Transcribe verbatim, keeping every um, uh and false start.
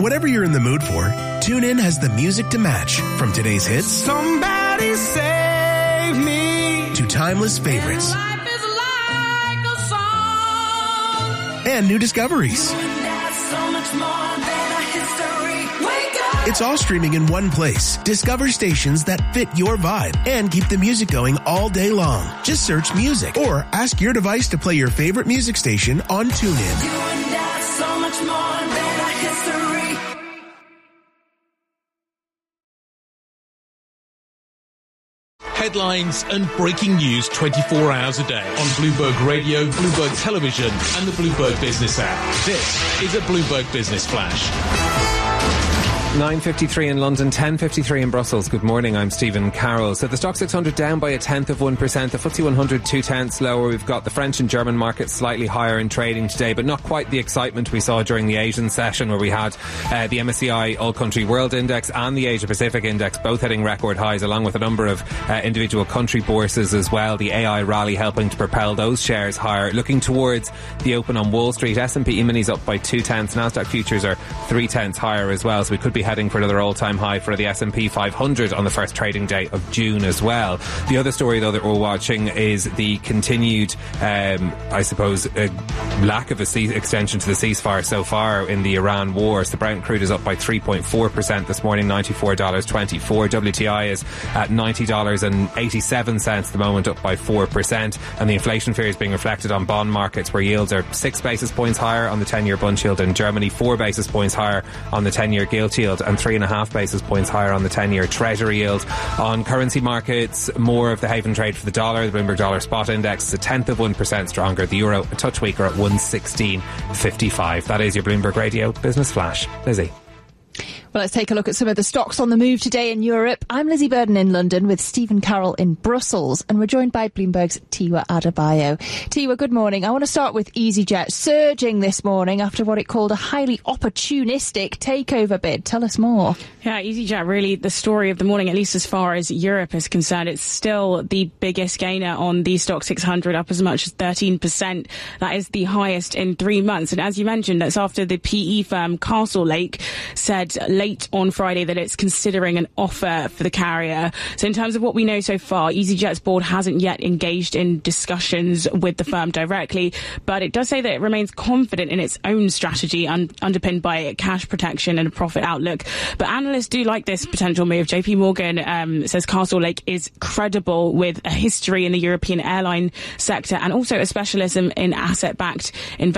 Whatever you're in the mood for, TuneIn has the music to match. From today's hits, Somebody save me, to timeless favorites. and life is like a song. And new discoveries. That's so much more than a history. Wake up. It's all streaming in one place. Discover stations that fit your vibe and keep the music going all day long. Just search music or ask your device to play your favorite music station on TuneIn. You and I, so much more than a history. Headlines and breaking news twenty-four hours a day on Bloomberg Radio, Bloomberg Television and the Bloomberg Business app. This is a Bloomberg Business Flash. nine fifty-three in London, ten fifty-three in Brussels. Good morning, I'm Stephen Carroll. So the Stoxx six hundred down by a tenth of one percent. The F T S E one hundred two tenths lower. We've got the French and German markets slightly higher in trading today, but not quite the excitement we saw during the Asian session where we had uh, the M S C I All Country World Index and the Asia Pacific Index both hitting record highs, along with a number of uh, individual country bourses as well. The A I rally helping to propel those shares higher. Looking towards the open on Wall Street, S and P E-minis up by two tenths. Nasdaq futures are three tenths higher as well, so we could be heading for another all-time high for the S and P five hundred on the first trading day of June as well. The other story, though, that we're watching is the continued, um, I suppose, uh, lack of a cease- extension to the ceasefire so far in the Iran war. So the Brent crude is up by three point four percent this morning, ninety-four dollars twenty-four. W T I is at ninety dollars eighty-seven at the moment, up by four percent. And the inflation fear is being reflected on bond markets, where yields are six basis points higher on the ten-year Bund yield in Germany, four basis points higher on the ten-year gilt yield, and three and a half basis points higher on the ten-year Treasury yield. On currency markets, more of the haven trade for the dollar. The Bloomberg Dollar Spot Index is a tenth of one percent stronger. The euro a touch weaker at one sixteen fifty-five. That is your Bloomberg Radio Business Flash. Lizzie. Well, let's take a look at some of the stocks on the move today in Europe. I'm Lizzie Burden in London with Stephen Carroll in Brussels, and we're joined by Bloomberg's Tiwa Adebayo. Tiwa, good morning. I want to start with EasyJet surging this morning after what it called a highly opportunistic takeover bid. Tell us more. Yeah, EasyJet really the story of the morning, at least as far as Europe is concerned. It's still the biggest gainer on the Stoxx six hundred, up as much as thirteen percent. That is the highest in three months. And as you mentioned, that's after the P E firm Castlelake said late on Friday that it's considering an offer for the carrier. So in terms of what we know so far, EasyJet's board hasn't yet engaged in discussions with the firm directly, but it does say that it remains confident in its own strategy, un- underpinned by cash protection and a profit outlook. But analysts do like this potential move. J P Morgan um, says Castlelake is credible with a history in the European airline sector and also a specialism in asset-backed investment.